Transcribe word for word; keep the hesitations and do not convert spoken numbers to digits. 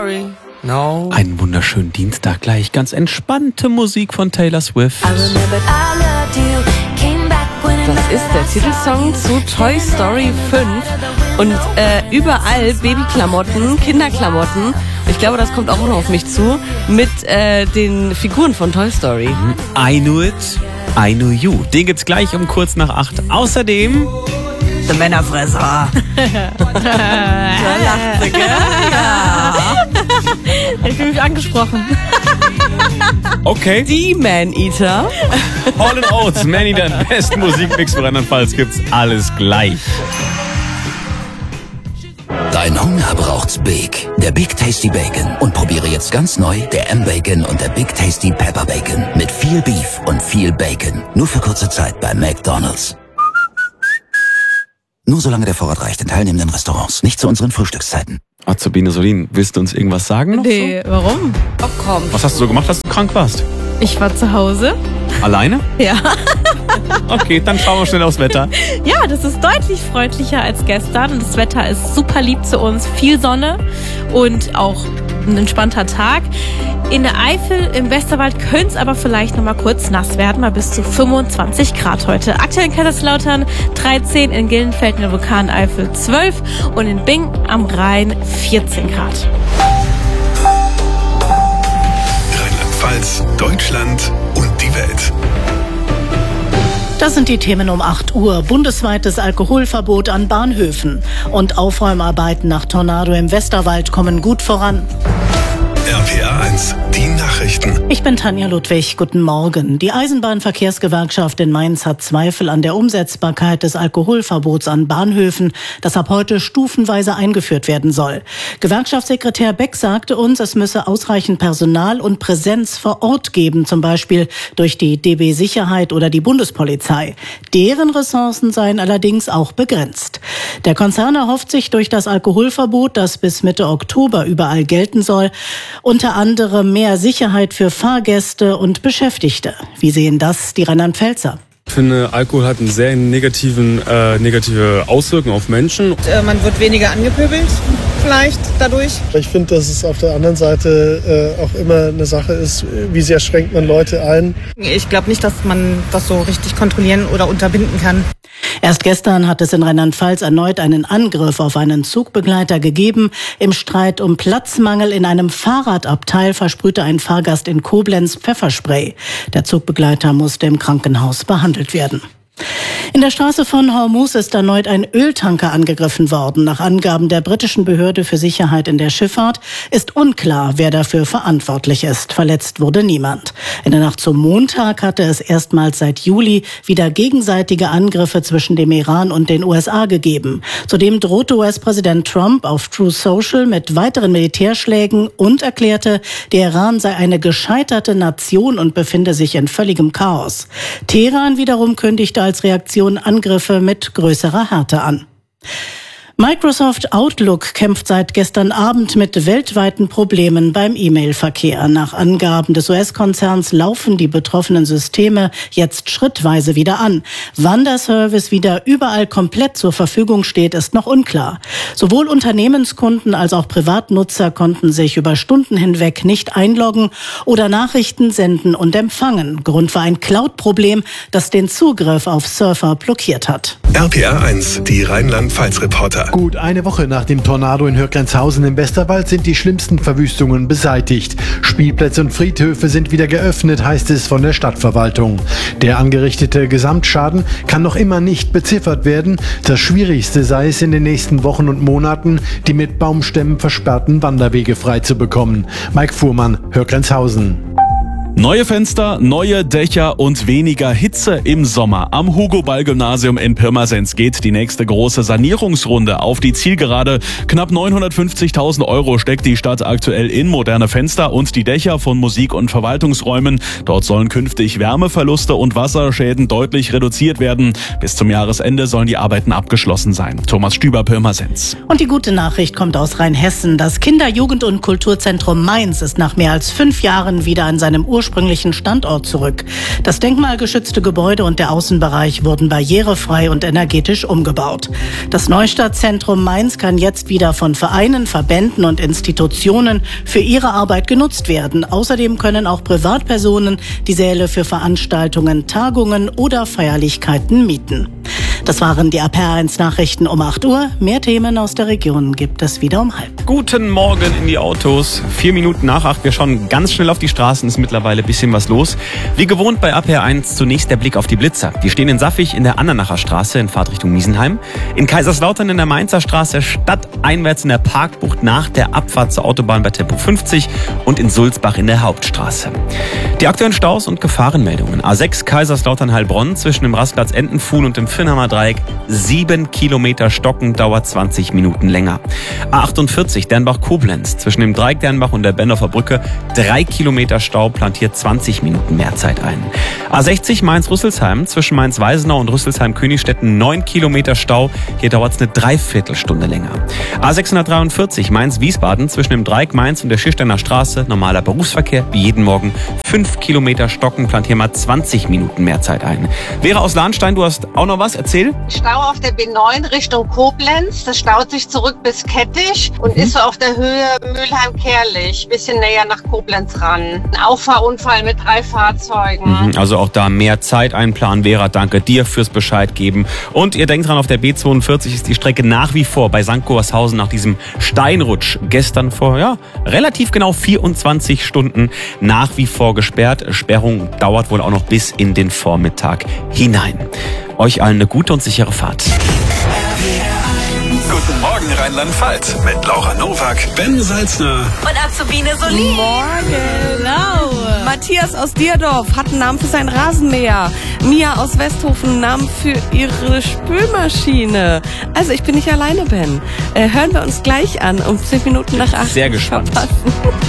sorry. No. Einen wunderschönen Dienstag gleich. Ganz entspannte Musik von Taylor Swift. Das ist der Titelsong zu Toy Story fünf. Und äh, überall Babyklamotten, Kinderklamotten. Ich glaube, das kommt auch noch auf mich zu. Mit äh, den Figuren von Toy Story. I Knew It, I Knew You. Den gibt's gleich um kurz nach acht. Außerdem... Der Männerfresser. Da lacht sie, gell? Ja. Ich fühle mich angesprochen. Okay. Die Man-Eater. Hall and Oates, Manny, der besten Musikmix für Rheinland-Pfalz gibt's alles gleich. Dein Hunger braucht's Big. Der Big Tasty Bacon. Und probiere jetzt ganz neu der M-Bacon und der Big Tasty Pepper Bacon. Mit viel Beef und viel Bacon. Nur für kurze Zeit bei McDonald's. Nur solange der Vorrat reicht in teilnehmenden Restaurants. Nicht zu unseren Frühstückszeiten. Azubine Solin, willst du uns irgendwas sagen noch Nee, so? warum? Oh, komm. Was hast du so gemacht, als du krank warst? Ich war zu Hause. Alleine? Ja. Okay, dann schauen wir schnell aufs Wetter. Ja, das ist deutlich freundlicher als gestern. Und das Wetter ist super lieb zu uns. Viel Sonne und auch ein entspannter Tag. In der Eifel, im Westerwald könnte es aber vielleicht noch mal kurz nass werden, mal bis zu fünfundzwanzig Grad heute. Aktuell in Kaiserslautern dreizehn, in Gillenfeld in der Vulkaneifel zwölf und in Bing am Rhein vierzehn Grad. Rheinland-Pfalz, Deutschland und die Welt. Das sind die Themen um acht Uhr. Bundesweites Alkoholverbot an Bahnhöfen. Und Aufräumarbeiten nach Tornado im Westerwald kommen gut voran. R P R eins, die Nachrichten. Ich bin Tanja Ludwig, guten Morgen. Die Eisenbahnverkehrsgewerkschaft in Mainz hat Zweifel an der Umsetzbarkeit des Alkoholverbots an Bahnhöfen, das ab heute stufenweise eingeführt werden soll. Gewerkschaftssekretär Beck sagte uns, es müsse ausreichend Personal und Präsenz vor Ort geben, zum Beispiel durch die D B Sicherheit oder die Bundespolizei. Deren Ressourcen seien allerdings auch begrenzt. Der Konzern erhofft sich durch das Alkoholverbot, das bis Mitte Oktober überall gelten soll, unter anderem mehr Sicherheit für Fahrgäste und Beschäftigte. Wie sehen das die Rheinland-Pfälzer? Ich finde, Alkohol hat eine sehr negativen, äh, negative Auswirkung auf Menschen. Äh, man wird weniger angepöbelt, vielleicht dadurch. Ich finde, dass es auf der anderen Seite äh, auch immer eine Sache ist, wie sehr schränkt man Leute ein. Ich glaube nicht, dass man das so richtig kontrollieren oder unterbinden kann. Erst gestern hat es in Rheinland-Pfalz erneut einen Angriff auf einen Zugbegleiter gegeben. Im Streit um Platzmangel in einem Fahrradabteil versprühte ein Fahrgast in Koblenz Pfefferspray. Der Zugbegleiter musste im Krankenhaus behandelt werden. In der Straße von Hormuz ist erneut ein Öltanker angegriffen worden. Nach Angaben der britischen Behörde für Sicherheit in der Schifffahrt ist unklar, wer dafür verantwortlich ist. Verletzt wurde niemand. In der Nacht zum Montag hatte es erstmals seit Juli wieder gegenseitige Angriffe zwischen dem Iran und den U S A gegeben. Zudem drohte U S-Präsident Trump auf Truth Social mit weiteren Militärschlägen und erklärte, der Iran sei eine gescheiterte Nation und befinde sich in völligem Chaos. Teheran wiederum kündigte als Reaktion Angriffe mit größerer Härte an. Microsoft Outlook kämpft seit gestern Abend mit weltweiten Problemen beim E-Mail-Verkehr. Nach Angaben des U S-Konzerns laufen die betroffenen Systeme jetzt schrittweise wieder an. Wann der Service wieder überall komplett zur Verfügung steht, ist noch unklar. Sowohl Unternehmenskunden als auch Privatnutzer konnten sich über Stunden hinweg nicht einloggen oder Nachrichten senden und empfangen. Grund war ein Cloud-Problem, das den Zugriff auf Surfer blockiert hat. R P R eins, die Rheinland-Pfalz-Reporter. Gut eine Woche nach dem Tornado in Hürgrenzhausen im Westerwald sind die schlimmsten Verwüstungen beseitigt. Spielplätze und Friedhöfe sind wieder geöffnet, heißt es von der Stadtverwaltung. Der angerichtete Gesamtschaden kann noch immer nicht beziffert werden. Das Schwierigste sei es in den nächsten Wochen und Monaten, die mit Baumstämmen versperrten Wanderwege frei zu bekommen. Mike Fuhrmann, Hürgrenzhausen. Neue Fenster, neue Dächer und weniger Hitze im Sommer. Am Hugo-Ball-Gymnasium in Pirmasens geht die nächste große Sanierungsrunde auf die Zielgerade. Knapp neunhundertfünfzigtausend Euro steckt die Stadt aktuell in moderne Fenster und die Dächer von Musik- und Verwaltungsräumen. Dort sollen künftig Wärmeverluste und Wasserschäden deutlich reduziert werden. Bis zum Jahresende sollen die Arbeiten abgeschlossen sein. Thomas Stüber, Pirmasens. Und die gute Nachricht kommt aus Rheinhessen. Das Kinder-, Jugend- und Kulturzentrum Mainz ist nach mehr als fünf Jahren wieder an seinem Ursprung ursprünglichen Standort zurück. Das denkmalgeschützte Gebäude und der Außenbereich wurden barrierefrei und energetisch umgebaut. Das Neustadtzentrum Mainz kann jetzt wieder von Vereinen, Verbänden und Institutionen für ihre Arbeit genutzt werden. Außerdem können auch Privatpersonen die Säle für Veranstaltungen, Tagungen oder Feierlichkeiten mieten. Das waren die A P R eins Nachrichten um acht Uhr. Mehr Themen aus der Region gibt es wieder um halb. Guten Morgen in die Autos. Vier Minuten nach acht. Wir schauen ganz schnell auf die Straßen. Ist mittlerweile ein bisschen was los. Wie gewohnt bei A P R eins zunächst der Blick auf die Blitzer. Die stehen in Saffig in der Andernacher Straße in Fahrtrichtung Miesenheim. In Kaiserslautern in der Mainzer Straße stadteinwärts in der Parkbucht nach der Abfahrt zur Autobahn bei Tempo fünfzig und in Sulzbach in der Hauptstraße. Die aktuellen Staus und Gefahrenmeldungen. A sechs Kaiserslautern-Heilbronn zwischen dem Rastplatz Entenfuhl und dem Vinnheimer Dreieck. Sieben Kilometer Stocken, dauert zwanzig Minuten länger. A achtundvierzig Dernbach-Koblenz zwischen dem Dreieck Dernbach und der Bendorfer Brücke. Drei Kilometer Stau, plant hier zwanzig Minuten mehr Zeit ein. A sechzig Mainz-Rüsselsheim zwischen Mainz-Weisenau und Rüsselsheim-Königstetten. Neun Kilometer Stau, hier dauert es eine Dreiviertelstunde länger. A sechshundertdreiundvierzig Mainz-Wiesbaden zwischen dem Dreieck Mainz und der Schirsteiner Straße. Normaler Berufsverkehr, wie jeden Morgen. Fünf Kilometer Stocken, plant hier mal zwanzig Minuten mehr Zeit ein. Vera aus Lahnstein, du hast auch noch was, erzähl. Stau auf der B neun Richtung Koblenz. Das staut sich zurück bis Kettich und mhm. ist so auf der Höhe Mülheim-Kerlich. Bisschen näher nach Koblenz ran. Ein Auffahrunfall mit drei Fahrzeugen. Mhm, also auch da mehr Zeit einplanen. Vera, danke dir fürs Bescheid geben. Und ihr denkt dran, auf der B zweiundvierzig ist die Strecke nach wie vor bei Sankt Goarshausen nach diesem Steinrutsch gestern vor, ja, relativ genau vierundzwanzig Stunden nach wie vor gesperrt. Sperrung dauert wohl auch noch bis in den Vormittag hinein. Euch allen eine gute und sichere Fahrt. Guten Morgen Rheinland-Pfalz mit Laura Nowak, Ben Salzner und Azubine Solin. Morgen. Hello. Matthias aus Dierdorf hat einen Namen für sein Rasenmäher. Mia aus Westhofen einen Namen für ihre Spülmaschine. Also ich bin nicht alleine, Ben. Äh, hören wir uns gleich an um zehn Minuten nach acht. Sehr gespannt. Verpassen.